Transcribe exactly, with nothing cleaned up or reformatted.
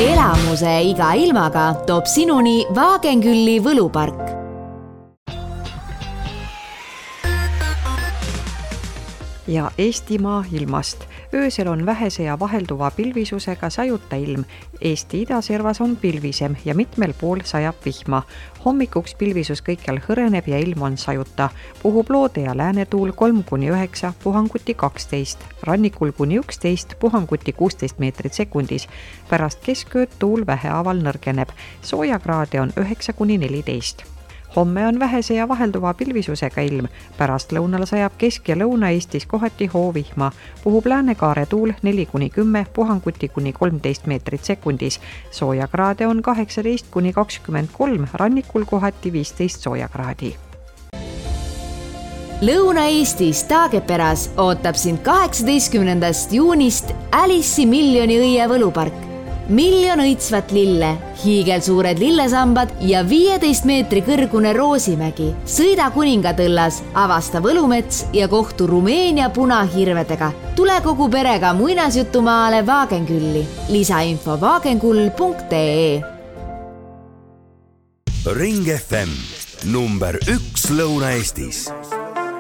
Elamuse iga ilmaga toob sinuni Vaagenkülli võlupark. Ja Eestimaa ilmast. Öösel on vähese ja vahelduva pilvisusega sajuta ilm. Eesti idaservas on pilvisem ja mitmel pool sajab vihma. Hommikuks pilvisus kõikjal hõreneb ja ilm on sajuta. Puhub loode ja läänetuul kolm kuni üheksa, puhanguti kaksteist. Rannikul kuni üksteist, puhanguti kuusteist meetrit sekundis. Pärast keskööd tuul vähehaaval nõrgeneb. Soojakraade on üheksa kuni neliteist. Homme on vähese ja vahelduva pilvisusega ilm. Pärast lõunal sajab Kesk- ja Lõuna-Eestis kohati hoovihma. Puhub läänekaare tuul neli kuni kümme, puhanguti kuni kolmteist meetrit sekundis. Soojakraade on kaheksateist kuni kakskümmend kolm, rannikul kohati viisteist soojakraadi. Lõuna-Eestis Taageperas ootab sind kaheksateistkümnendast juunist Alice'i miljoni õie võlupark. Miljon õitsvat lille, hiigelsuured lillesambad ja viieteist meetri kõrgune Roosimägi. Sõida Kuningatõllas, avasta Võlumets ja kohtu Rumeenia punahirvedega. Tule kogu perega muinasjutumaale Vaagenkülli. Lisainfo vaagenkull punkt ee. Ring F M number üks Lõuna-Eestis.